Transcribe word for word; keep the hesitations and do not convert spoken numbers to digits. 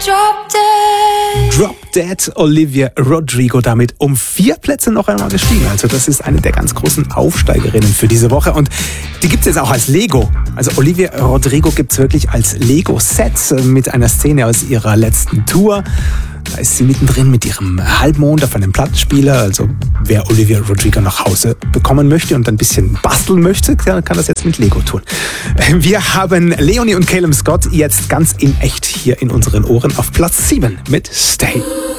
Drop Dead. Drop Dead, Olivia Rodrigo damit um vier Plätze noch einmal gestiegen. Also das ist eine der ganz großen Aufsteigerinnen für diese Woche. Und die gibt's jetzt auch als Lego. Also Olivia Rodrigo gibt's wirklich als Lego-Set mit einer Szene aus ihrer letzten Tour. Da ist sie mittendrin mit ihrem Halbmond auf einem Plattenspieler. Also wer Olivia Rodrigo nach Hause bekommen möchte und ein bisschen basteln möchte, kann das jetzt mit Lego tun. Wir haben Leonie und Calum Scott jetzt ganz in echt hier in unseren Ohren auf Platz sieben mit Stay.